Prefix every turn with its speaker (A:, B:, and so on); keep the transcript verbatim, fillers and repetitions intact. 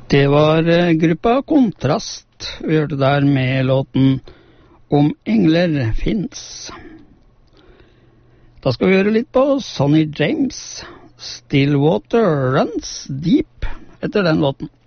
A: Det var eh, gruppa Kontrast vi hørte der med låten Om engler finnes. Da skal vi høre litt på Sonny James, Still Water Runs Deep, etter den låten.